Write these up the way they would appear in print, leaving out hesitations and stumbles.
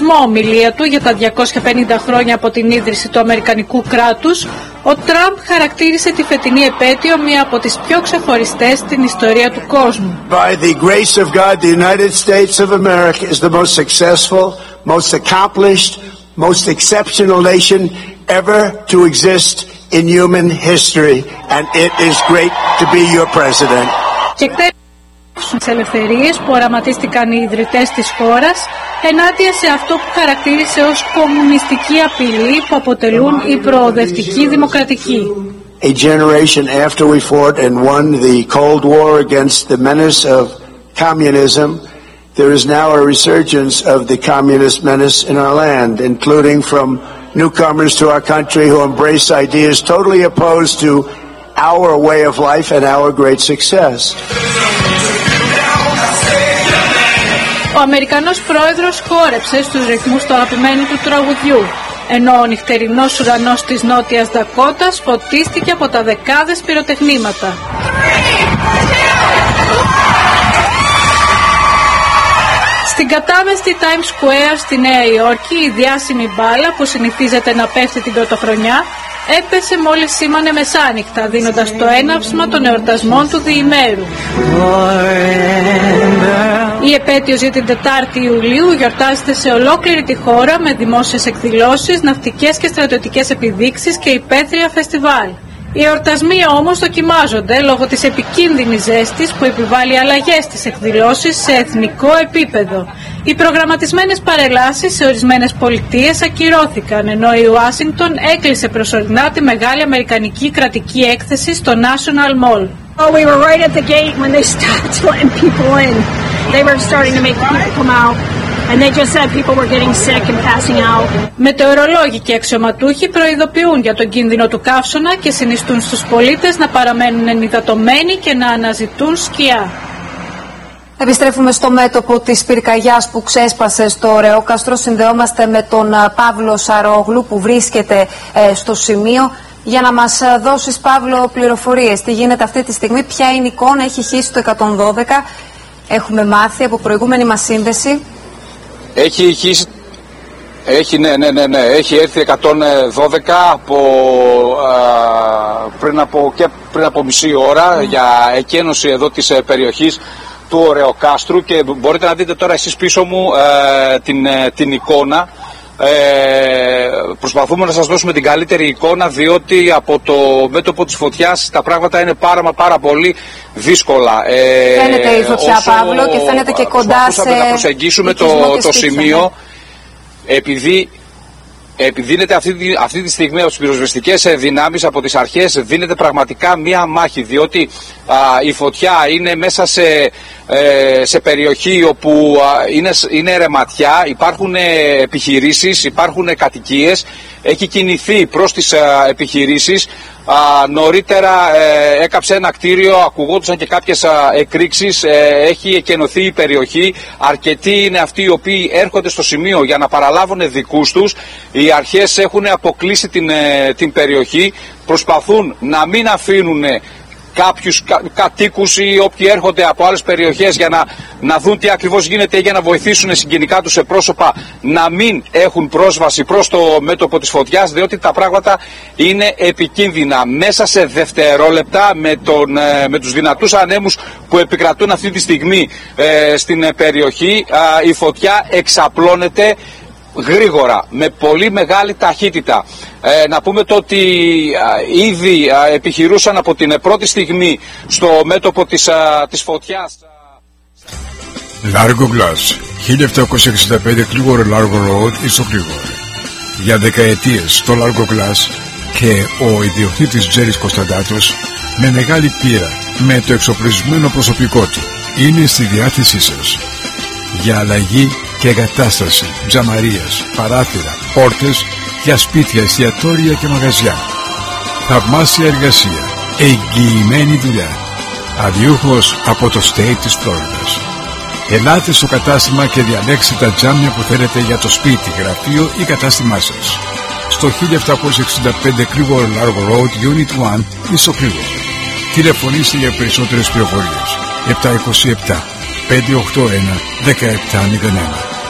θερμό ομιλία του για τα 250 χρόνια από την ίδρυση του Αμερικανικού κράτους, ο Τραμπ χαρακτήρισε τη φετινή επέτειο μία από τις πιο ξεχωριστές στην ιστορία του κόσμου. By the grace of God, the United States of America is the most successful, most accomplished, most exceptional nation ever to exist in human history, and it is great to be your president. Τις ελευθερίες που οραματίστηκαν οι ιδρυτές της χώρας ενάντια σε αυτό που χαρακτήρισε ως κομμουνιστική απειλή που αποτελούν οι προοδευτικοί δημοκρατικοί. A generation after we fought and won the Cold War against the menace of communism, there is now a resurgence of the communist menace in our land, including from newcomers to our country who embrace ideas totally opposed to our way of life and our great success. Ο Αμερικανός πρόεδρος χόρεψε στους ρυθμούς του αγαπημένου του τραγουδιού, ενώ ο νυχτερινός ουρανός της Νότιας Δακότας φωτίστηκε από τα δεκάδες πυροτεχνήματα. Στην κατάμεστη Times Square στη Νέα Υόρκη, η διάσημη μπάλα που συνηθίζεται να πέφτει την πρωτοχρονιά έπεσε μόλις σήμανε μεσάνυχτα, δίνοντας το έναυσμα των εορτασμών του διημέρου. Η επέτειος για την 4η Ιουλίου γιορτάζεται σε ολόκληρη τη χώρα με δημόσιες εκδηλώσεις, ναυτικές και στρατιωτικές επιδείξεις και υπαίθρια φεστιβάλ. Οι εορτασμοί όμως δοκιμάζονται λόγω της επικίνδυνης ζέστης που επιβάλλει αλλαγές στις εκδηλώσεις σε εθνικό επίπεδο. Οι προγραμματισμένες παρελάσεις σε ορισμένες πολιτείες ακυρώθηκαν, ενώ η Ουάσιγκτον έκλεισε προσωρινά τη μεγάλη αμερικανική κρατική έκθεση στο National Mall. We were right at the gate when they stopped letting people in. They were starting to make people come out. And they just said people were getting sick and passing out. Μετεωρολόγοι και αξιωματούχοι προειδοποιούν για τον κίνδυνο του καύσωνα και συνιστούν στους πολίτες να παραμένουν ενυδατωμένοι και να αναζητούν σκιά. Επιστρέφουμε στο μέτωπο της πυρκαγιάς που ξέσπασε στο Ρεόκαστρο. Συνδεόμαστε με τον Παύλο Σαρόγλου που βρίσκεται στο σημείο. Για να μας δώσεις, Παύλο, πληροφορίες. Τι γίνεται αυτή τη στιγμή, ποια είναι η εικόνα, έχει χύσει το 112. Έχουμε μάθει από προηγούμενη μας σύνδεση. Έχει χύσει, έχει έρθει 112 πριν από μισή ώρα για εκένωση εδώ της περιοχής του Ωρεοκάστρου και μπορείτε να δείτε τώρα εσείς πίσω μου την εικόνα. Προσπαθούμε να σας δώσουμε την καλύτερη εικόνα, διότι από το μέτωπο της φωτιάς τα πράγματα είναι πάρα πολύ δύσκολα. Φαίνεται η φωτιά, Παύλο, και φαίνεται και κοντά σε... να προσεγγίσουμε το σημείο, επειδή δίνεται αυτή τη στιγμή από τις πυροσβεστικές δυνάμεις, από τις αρχές, δίνεται πραγματικά μία μάχη, διότι η φωτιά είναι μέσα σε περιοχή όπου είναι ρεματιά, υπάρχουν επιχειρήσεις, υπάρχουν κατοικίες, έχει κινηθεί προς τις επιχειρήσεις. Νωρίτερα έκαψε ένα κτίριο, ακουγόντουσαν και κάποιες εκρήξεις, έχει εκενωθεί η περιοχή. Αρκετοί είναι αυτοί οι οποίοι έρχονται στο σημείο για να παραλάβουν δικούς τους. Οι αρχές έχουν αποκλείσει την περιοχή, προσπαθούν να μην αφήνουν κάποιους κατοίκους ή όποιοι έρχονται από άλλες περιοχές για να δουν τι ακριβώς γίνεται ή για να βοηθήσουν συγγενικά τους πρόσωπα να μην έχουν πρόσβαση προς το μέτωπο της φωτιάς, διότι τα πράγματα είναι επικίνδυνα. Μέσα σε δευτερόλεπτα με τους δυνατούς ανέμους που επικρατούν αυτή τη στιγμή στην περιοχή, η φωτιά εξαπλώνεται γρήγορα, με πολύ μεγάλη ταχύτητα. Να πούμε το ότι ήδη επιχειρούσαν από την πρώτη στιγμή στο μέτωπο της φωτιάς. Largo Glass, 1765 Clearwater Largo Road, Ισοκλίγορ. Για δεκαετίες το Largo Glass και ο ιδιοκτήτης Τζέρις Κωνσταντάτος, με μεγάλη πείρα, με το εξοπλισμένο προσωπικό του, είναι στη διάθεσή σας. Για αλλαγή και εγκατάσταση, τζαμαρίες, παράθυρα, πόρτες για σπίτια, εστιατόρια και μαγαζιά. Θαυμάσια εργασία, εγγυημένη δουλειά. Αδιούχος από το state της Φλόριδας. Ελάτε στο κατάστημα και διαλέξτε τα τζάμια που θέλετε για το σπίτι, γραφείο ή κατάστημά σας. Στο 1765 Clearwater Largo Road, Unit 1, Ισοκλίγορ. Τηλεφωνήστε για περισσότερες πληροφορίες. 727 581 1701.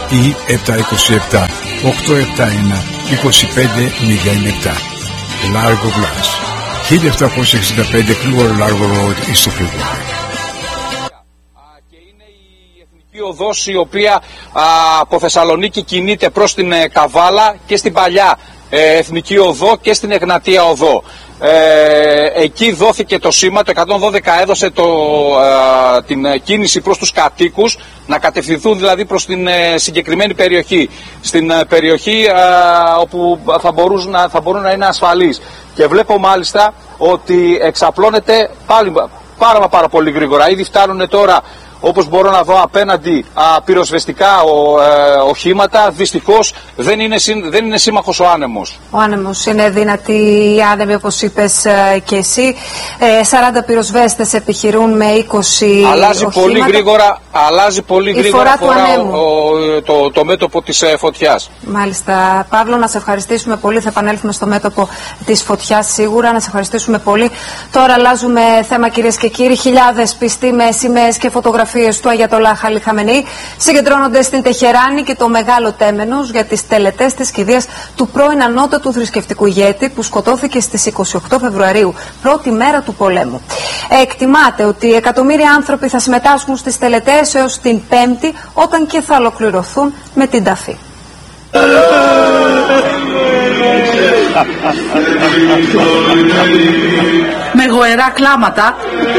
ή 727 871 2507. Largo Glass, 1765 Κλούγορο Largo Road, στο Κλούγορο. Και είναι η εθνική οδός η οποία από Θεσσαλονίκη κινείται προς την Καβάλα και στην παλιά εθνική οδό και στην Εγνατία οδό. Εκεί δόθηκε το σήμα, το 112 έδωσε την κίνηση προς τους κατοίκους να κατευθυνθούν δηλαδή προς την συγκεκριμένη περιοχή, στην περιοχή όπου θα μπορούν να είναι ασφαλείς. Και βλέπω μάλιστα ότι εξαπλώνεται πάλι πάρα πολύ γρήγορα. Ήδη φτάνουν τώρα, όπως μπορώ να δω απέναντι, πυροσβεστικά οχήματα. Δυστυχώς δεν είναι σύμμαχος ο άνεμος. Ο άνεμος είναι δυνατή η άνεμη, όπως είπες και εσύ. 40 πυροσβέστες επιχειρούν με 20 αλλάζει οχήματα. Αλλάζει πολύ γρήγορα το μέτωπο της φωτιάς. Μάλιστα. Παύλο, να σε ευχαριστήσουμε πολύ. Θα επανέλθουμε στο μέτωπο της φωτιάς σίγουρα. Να σε ευχαριστήσουμε πολύ. Τώρα αλλάζουμε θέμα, κυρίες και κύριοι. Χιλιάδες πιστοί με σημαίες και φωτογραφίες του Αγιατολάχ Αλί Χαμενεή συγκεντρώνονται στην Τεχεράνη και το μεγάλο τέμενος για τις τελετές της κηδείας του πρώην ανώτατου θρησκευτικού ηγέτη που σκοτώθηκε στις 28 Φεβρουαρίου, πρώτη μέρα του πολέμου. Εκτιμάται ότι εκατομμύρια άνθρωποι θα συμμετάσχουν στις τελετές έως την Πέμπτη, όταν και θα ολοκληρωθούν με την ταφή. Με γοερά κλάματα,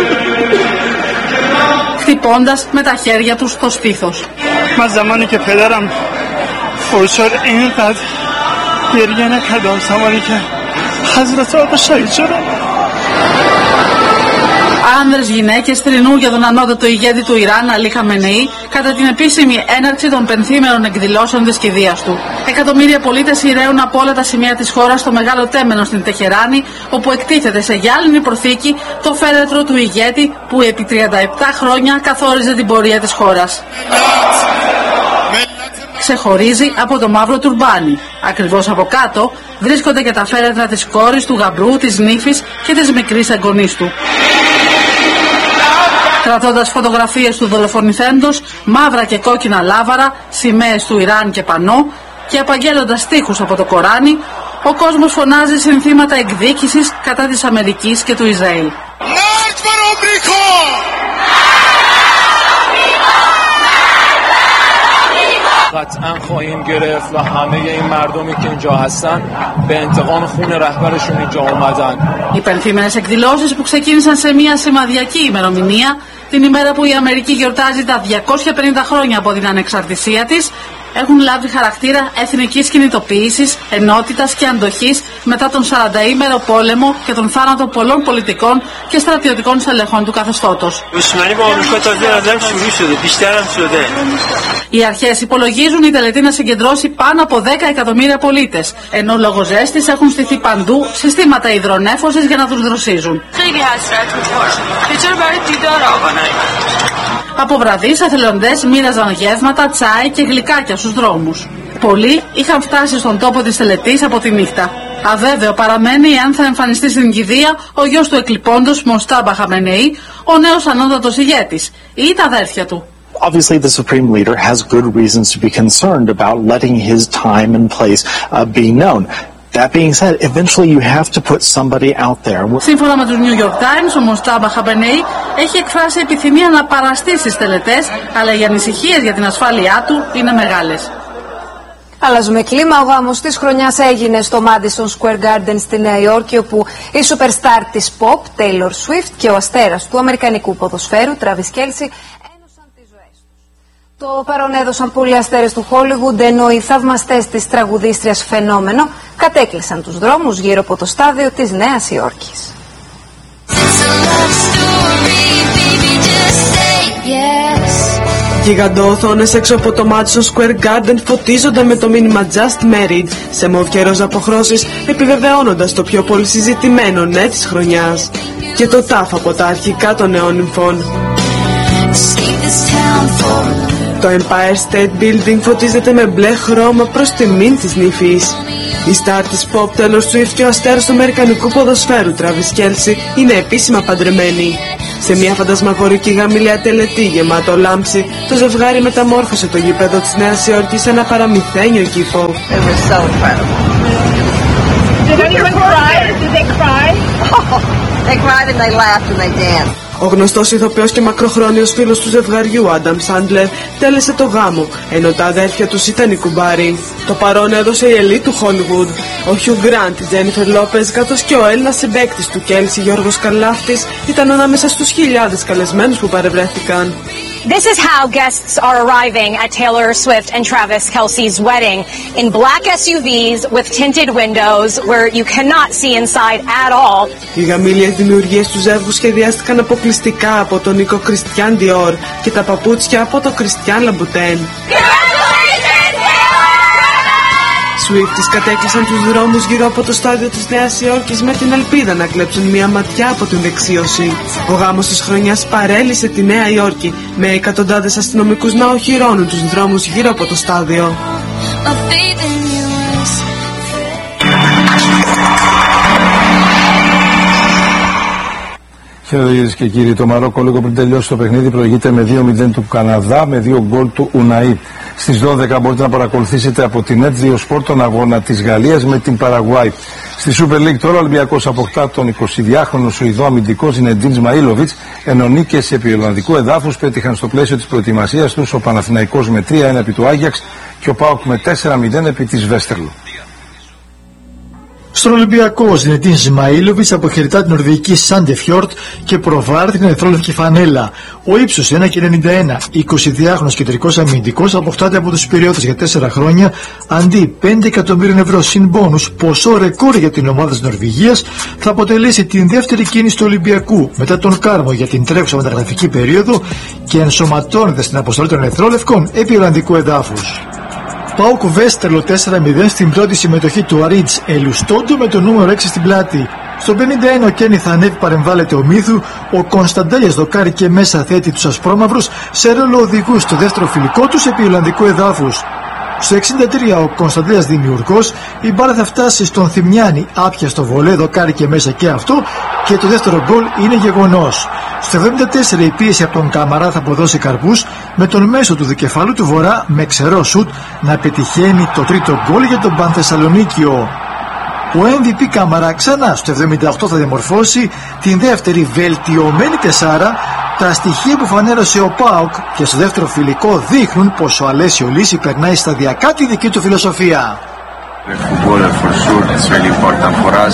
χτυπώντας με τα χέρια τους στο στήθος. من زمانی که پدرم فوت شد اینقدر گریه نکردم زمانی که حضرت آقا شهید شدن. Άνδρες, γυναίκες θρηνούν για τον ανώτατο ηγέτη του Ιράν, Αλί Χαμενεή, κατά την επίσημη έναρξη των πενθήμερων εκδηλώσεων της κηδείας του. Εκατομμύρια πολίτες ηραίουν από όλα τα σημεία της χώρας στο μεγάλο τέμενο στην Τεχεράνη, όπου εκτίθεται σε γυάλινη προθήκη το φέρετρο του ηγέτη που επί 37 χρόνια καθόριζε την πορεία της χώρας. Ξεχωρίζει από το μαύρο τουρμπάνι. Ακριβώς από κάτω βρίσκονται και τα φέρετρα της κόρης, του γαμπρού, της νύφης και της μικρής εγγονής του. Κρατώντας φωτογραφίες του δολοφονηθέντος, μαύρα και κόκκινα λάβαρα, σημαίες του Ιράν και πανό και απαγγέλλοντας στίχους από το Κοράνι, ο κόσμος φωνάζει συνθήματα εκδίκησης κατά της Αμερικής και του Ισραήλ. قطعا خواهیم گرفت و همه این مردمی که اینجا هستن به انتقام خون رهبرشون اینجا اومدن. Οι πενθήμερες εκδηλώσεις που ξεκίνησαν σε μια σημαδιακή ημερομηνία, την ημέρα που η Αμερική γιορτάζει τα 250 χρόνια από την ανεξαρτησία της, έχουν λάβει χαρακτήρα εθνικής κινητοποίησης, ενότητας και αντοχής μετά τον 40ήμερο πόλεμο και τον θάνατο πολλών πολιτικών και στρατιωτικών στελεχών του καθεστώτος. Οι αρχές υπολογίζουν η τελετή να συγκεντρώσει πάνω από 10 εκατομμύρια πολίτες, ενώ λόγω ζέστης έχουν στηθεί παντού συστήματα υδρονέφωσης για να τους δροσίζουν. Από βραδείς εθελοντές μοίραζαν γεύματα, τσάι και γλυκάκια στους δρόμους. Πολλοί είχαν φτάσει στον τόπο της τελετής από τη νύχτα. Αβέβαιο παραμένει αν θα εμφανιστεί στην κηδεία ο γιος του εκλειπώντος Μοστάμπα Χαμενεή, ο νέος ανώτατος ηγέτης, ή τα αδέρφια του. Obviously, the Supreme Leader has good reasons to be concerned about letting his time and place be known. That being said, eventually you have to put somebody out there. Σύμφωνα με τους New York Times, ο Μοστάμπα Χαμενεή έχει εκφράσει επιθυμία να παραστεί στις τελετές, αλλά οι ανησυχίες για την ασφάλειά του είναι μεγάλες. Αλλάζουμε κλίμα. Ο γάμος της χρονιάς έγινε στο Madison Square Garden στη Νέα Υόρκη, όπου η superstar της pop, Taylor Swift, και ο αστέρας του αμερικανικού ποδοσφαίρου, Travis Kelce, ένωσαν τις ζωές τους. Το παρόν έδωσαν πολλοί αστέρες του Hollywood, ενώ οι θαυμαστές της τραγουδίστριας Φαινόμενο κατέκλυσαν τους δρόμους γύρω από το στάδιο της Νέας Υόρκης. Γιγαντοοθόνες έξω από το Madison Square Garden φωτίζονταν με το μήνυμα Just Married σε μοβ και ροζ αποχρώσεις, επιβεβαιώνοντας το πιο πολύ συζητημένο ναι της χρονιάς και το τάφ από τα αρχικά των νεών νυμφών. Το Empire State Building φωτίζεται με μπλε χρώμα προς τιμήν της νύφης. Η στάρ της pop Taylor Swift και ο αστέρας του αμερικανικού ποδοσφαίρου Travis Kelce είναι επίσημα παντρεμένοι. Σε μια φαντασμαγορική γαμήλια τελετή γεμάτο λάμψη, το ζευγάρι μεταμόρφωσε το γήπεδο της Νέας Υόρκης σε ένα παραμυθένιο κήπο. Ο γνωστός ηθοποιός και μακροχρόνιος φίλος του ζευγαριού, Άνταμ Σάντλερ, τέλεσε το γάμο, ενώ τα αδέρφια τους ήταν οι κουμπάροι. Το παρόν έδωσε η ελίτ του Χόλιγουντ, ο Χιου Γκραντ, η Τζένιφερ Λόπεζ, καθώς και ο Έλληνας συμπαίκτης του Κέλσι, Γιώργος Καλάφτης, ήταν ανάμεσα στους χιλιάδες καλεσμένους που παρευρέθηκαν. This is how guests are arriving at Taylor Swift and Travis Kelce's wedding in black SUVs with tinted windows where you cannot see inside at all. Οι γαμήλιες δημιουργίες του ζεύγου σχεδιάστηκαν αποκλειστικά από τον Νίκο Κριστιάν Διόρ και τα παπούτσια από τον Κριστιάν Λαμπούτεν. Swifties κατέκλυσαν τους δρόμους γύρω από το στάδιο της Νέας Υόρκης με την ελπίδα να κλέψουν μια ματιά από την δεξίωση. Ο γάμος της χρονιάς παρέλυσε τη Νέα Υόρκη με εκατοντάδες αστυνομικούς να οχυρώνουν τους δρόμους γύρω από το στάδιο. Χαίρετε κυρίες και κύριοι. Το Μαρόκο λίγο πριν τελειώσει το παιχνίδι προηγείται με 2-0 του Καναδά με 2 γκολ του Ουναΐ. Στις 12 μπορείτε να παρακολουθήσετε από την Net2 Sport τον αγώνα της Γαλλίας με την Παραγουάη. Στη Super League τώρα ο Ολυμπιακός αποκτά τον 22χρονο Σουηδό αμυντικό Ζινεντίν Ισμαήλοβιτς, ενώ νίκες επί ολλανδικού εδάφους πέτυχαν στο πλαίσιο της προετοιμασίας τους ο Παναθηναϊκός με 3-1 επί του Άγιαξ και ο ΠΑΟΚ με 4-0 επί της Βέστερλου. Στον Ολυμπιακό, ο Ζινεντίν Ισμαήλοβιτς αποχαιρετά την νορβηγική Σάντεφιόρτ και προβάλλει την ερυθρόλευκη φανέλα. Ο ύψος 1,91, 22χρονος κεντρικός αμυντικός αποκτάται από τους Υπηριώτες για 4 χρόνια αντί 5 εκατομμύριων ευρώ συν μπόνους, ποσό ρεκόρ για την ομάδα της Νορβηγίας, θα αποτελέσει την δεύτερη κίνηση του Ολυμπιακού μετά τον Κάρμο για την τρέχουσα μεταγραφική περίοδο και ενσωματώνεται στην αποστολή των ερυθρόλευκων επί ολλανδικού εδάφους. ΠΑΟΚ Βέστερλο 4-0 στην πρώτη συμμετοχή του Αρίτς Ελουστόντου με το νούμερο 6 στην πλάτη. Στο 51 ο Κένι θα ανέβει, παρεμβάλλεται ο Μύθου, ο Κωνσταντέλιας δοκάρει και μέσα θέτει τους ασπρόμαυρους σε ρόλο οδηγού στο δεύτερο φιλικό τους επί ολλανδικού εδάφους. Στο 63 ο Κωνσταντέλιας δημιουργός, η μπάλα θα φτάσει στον Θημιάνη, άπια στο βολέ, δοκάρει και μέσα και αυτό και το δεύτερο γκολ είναι γεγονός. Στο 74 η πίεση από τον Καμαρά θα αποδώσει καρπούς με τον μέσο του δικεφαλού του Βορρά με ξερό σουτ να πετυχαίνει το τρίτο γκολ για τον Πανθεσσαλονίκιο. Ο MVP Καμαρά ξανά στο 78 θα διαμορφώσει την δεύτερη βελτιωμένη τεσάρα. Τα στοιχεία που φανέρωσε ο ΠΑΟΚ και στο δεύτερο φιλικό δείχνουν πως ο Αλέσιο Λύση περνάει σταδιακά τη δική του φιλοσοφία. Football for sure it's really important for us.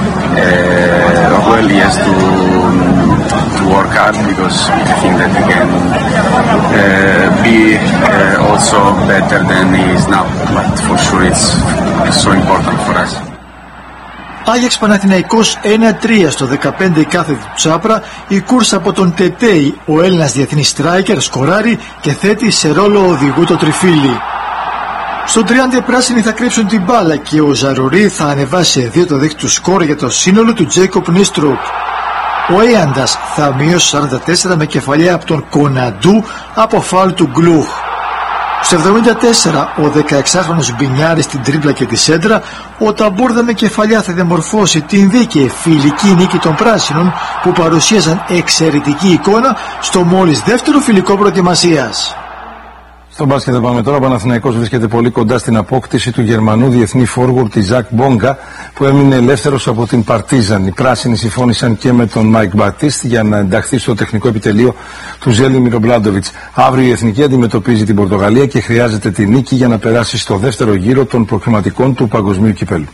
Well, yes, to work hard because I think that we can be also better than he is now. But for sure it's so important for us. Άγιαξ Παναθηναϊκός 1-3 στο 15 η κάθετη του Τσάπρα, η κούρσα από τον Τετέι, ο Έλληνας διεθνής στράικερ σκοράρει και θέτει σε ρόλο οδηγού το τριφύλι. Στο 30 οι πράσινοι θα κρύψουν την μπάλα και ο Ζαρουρί θα ανεβάσει σε 2 το δίκτυο του σκορ για το σύνολο του Τζέικοπ Νίστρουκ. Ο Έαντας θα μειώσει 44 με κεφαλιά από τον Κοναντού από φάουλ του Γκλουχ. Στο 74 ο 16χρονος Μπινιάρης στην τρίπλα και τη σέντρα, ο Ταμπούρδα με κεφαλιά θα διαμορφώσει την δίκαιη φιλική νίκη των πράσινων που παρουσίαζαν εξαιρετική εικόνα στο μόλις δεύτερο φιλικό προετοιμασίας. Στον μπάσκετ θα πάμε τώρα. Ο Παναθηναϊκός βρίσκεται πολύ κοντά στην απόκτηση του Γερμανού διεθνή φόρουαρντ τη Ζακ Μπόγκα που έμεινε ελεύθερος από την Παρτίζαν. Οι πράσινοι συμφώνησαν και με τον Μάικ Μπατίστ για να ενταχθεί στο τεχνικό επιτελείο του Ζέλιμιρ Ομπράντοβιτς. Αύριο η Εθνική αντιμετωπίζει την Πορτογαλία και χρειάζεται τη νίκη για να περάσει στο δεύτερο γύρο των προκριματικών του Παγκοσμίου Κυπέλλου.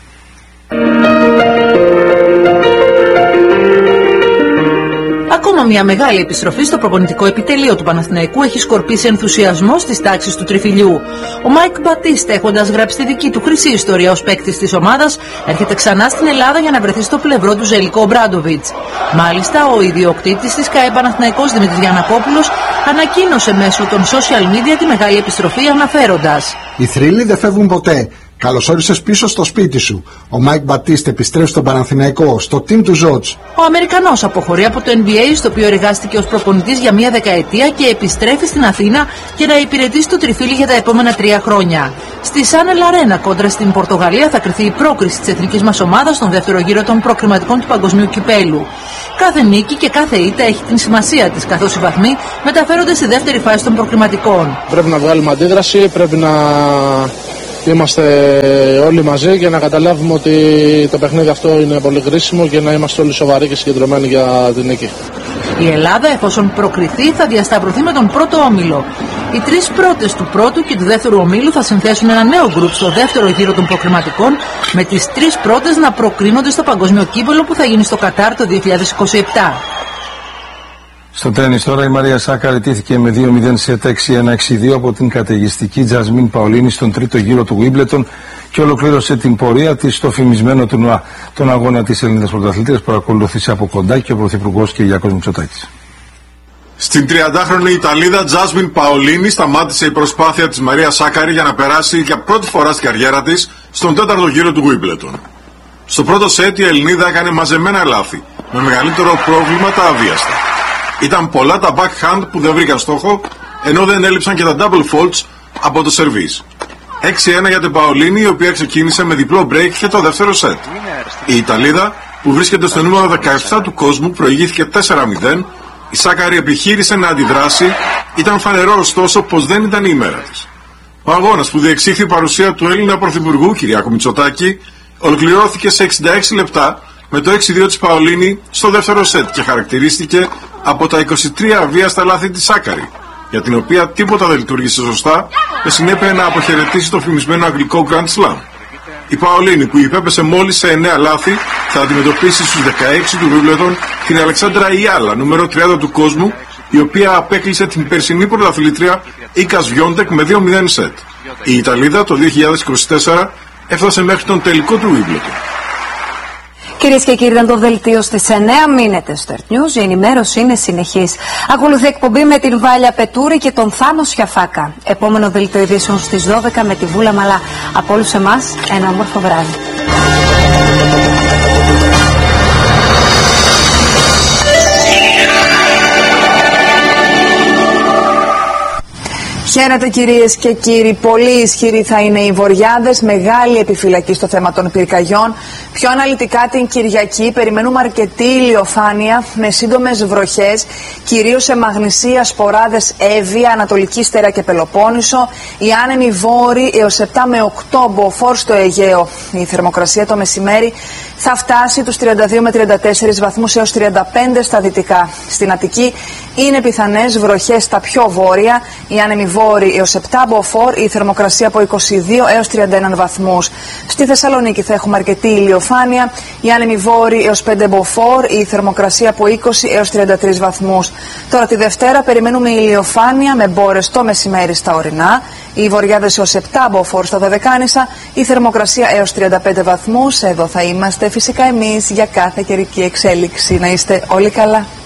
Ακόμα μια μεγάλη επιστροφή στο προπονητικό επιτελείο του Παναθηναϊκού έχει σκορπίσει ενθουσιασμό στις τάξεις του τριφυλιού. Ο Μάικ Μπατίστ, έχοντας γράψει τη δική του χρυσή ιστορία ως παίκτης της ομάδας, έρχεται ξανά στην Ελλάδα για να βρεθεί στο πλευρό του Ζέλικο Ομπράντοβιτς. Μάλιστα, ο ιδιοκτήτης της ΚΑΕ Παναθηναϊκός Δημήτρης Γιαννακόπουλος ανακοίνωσε μέσω των social media τη μεγάλη επιστροφή αναφέροντας: «Οι θρύλοι δεν φεύγουν ποτέ. Καλώς όρισες πίσω στο σπίτι σου. Ο Μάικ Μπατίστ επιστρέφει στον Παναθηναϊκό, στο team του Ζότς». Ο Αμερικανός αποχωρεί από το NBA, στο οποίο εργάστηκε ως προπονητής για μία δεκαετία και επιστρέφει στην Αθήνα για να υπηρετήσει το τριφύλι για τα επόμενα 3 χρόνια. Στη Σάνελ Αρένα κόντρα στην Πορτογαλία θα κριθεί η πρόκριση της εθνικής μας ομάδας στον δεύτερο γύρο των προκριματικών του Παγκοσμίου Κυπέλλου. Κάθε νίκη και κάθε ήττα έχει την σημασία της, καθώς οι βαθμοί μεταφέρονται στη δεύτερη φάση των προκριματικών. Πρέπει να βγάλουμε αντίδραση, πρέπει να είμαστε όλοι μαζί και να καταλάβουμε ότι το παιχνίδι αυτό είναι πολύ κρίσιμο και να είμαστε όλοι σοβαροί και συγκεντρωμένοι για την νίκη. Η Ελλάδα, εφόσον προκριθεί, θα διασταυρωθεί με τον πρώτο όμιλο. Οι τρεις πρώτες του πρώτου και του δεύτερου ομίλου θα συνθέσουν ένα νέο γκρουπ στο δεύτερο γύρο των προκριματικών, με τις τρεις πρώτες να προκρίνονται στο παγκόσμιο κύπελλο που θα γίνει στο Κατάρ το 2027. Στο τένις τώρα η Μαρία Σάκαρη τήθηκε με 2-0 σε 6-1-6-2 από την καταιγιστική Τζασμίν Παολίνη στον τρίτο γύρο του Wimbledon και ολοκλήρωσε την πορεία της στο φημισμένο τουρνουά. Τον αγώνα της Ελληνίδας πρωταθλήτριας παρακολούθησε από κοντά και ο Πρωθυπουργός Κυριάκος Μητσοτάκης. Στην 30χρονη Ιταλίδα Τζάσμιν Παολίνη σταμάτησε η προσπάθεια της Μαρία Σάκαρη για να περάσει για πρώτη φορά στην καριέρα της στον τέταρτο γύρο του Wimbledon. Στο πρώτο σετ η Ελληνίδα έκανε μαζεμένα λάθη, με μεγαλύτερο πρόβλημα τα αβίαστα. Ήταν πολλά τα backhand που δεν βρήκαν στόχο, ενώ δεν έλειψαν και τα double faults από το σερβίς. 6-1 για την Παολίνη, η οποία ξεκίνησε με διπλό break και το δεύτερο σετ. Η Ιταλίδα, που βρίσκεται στο νούμερο 17 του κόσμου, προηγήθηκε 4-0. Η Σάκαρη επιχείρησε να αντιδράσει, ήταν φανερό ωστόσο πως δεν ήταν η ημέρα της. Ο αγώνας, που διεξήχθη παρουσία του Έλληνα Πρωθυπουργού Κυριάκου Μητσοτάκη, ολοκληρώθηκε σε 66 λεπτά με το 6-2 της Παολίνη στο δεύτερο σετ και χαρακτηρίστηκε από τα 23 αβίαστα λάθη της Σάκαρη, για την οποία τίποτα δεν λειτουργήσε σωστά, με συνέπεια να αποχαιρετήσει το φημισμένο αγγλικό Grand Slam. Η Παολίνη, που υπέπεσε μόλις σε 9 λάθη, θα αντιμετωπίσει στους 16 του Wimbledon την Αλεξάνδρα Ιάλα, νούμερο 30 του κόσμου, η οποία απέκλεισε την περσινή πρωταθλήτρια Ίκα Σβιόντεκ με 2-0 σετ. Η Ιταλίδα το 2024 έφτασε μέχρι τον τελικό του Wimbledon. Κυρίες και κύριοι, ήταν το δελτίο στις 9. Μείνετε στο Earth News, η ενημέρωση είναι συνεχής. Ακολουθεί εκπομπή με την Βάλια Πετούρη και τον Θάνο Σιαφάκα. Επόμενο δελτίο ειδήσεων στις 12 με τη Βούλα Μαλά. Από όλους εμάς, ένα όμορφο βράδυ. Χαίρετε κυρίες και κύριοι, πολύ ισχυροί θα είναι οι βορειάδες, μεγάλη επιφυλακή στο θέμα των πυρκαγιών. Πιο αναλυτικά την Κυριακή περιμένουμε αρκετή ηλιοφάνεια με σύντομες βροχές, κυρίως σε Μαγνησία, Σποράδες, Εύβοια, Ανατολική Στέρα και Πελοπόννησο. Οι άνεμοι βόρειοι έως 7 με 8 μποφόρ στο Αιγαίο. Η θερμοκρασία το μεσημέρι θα φτάσει τους 32 με 34 βαθμούς έως 35 στα δυτικά. Στην Αττική είναι πιθανές βροχές στα πιο βόρεια. Οι άνεμοι βόρειοι έως 7 μποφόρ, η θερμοκρασία από 22 έως 31 βαθμούς. Στη Θεσσαλονίκη θα έχουμε αρκετή ηλιοφάνεια. Οι άνεμοι βόρειοι έως 5 μποφόρ, η θερμοκρασία από 20 έως 33 βαθμούς. Τώρα τη Δευτέρα περιμένουμε ηλιοφάνεια με μπόρες το μεσημέρι στα ορεινά. Οι βορειάδες έως 7 μποφόρ στα Δωδεκάνησα, η θερμοκρασία έως 35 βαθμούς. Εδώ θα είμαστε φυσικά εμείς για κάθε καιρική εξέλιξη. Να είστε όλοι καλά.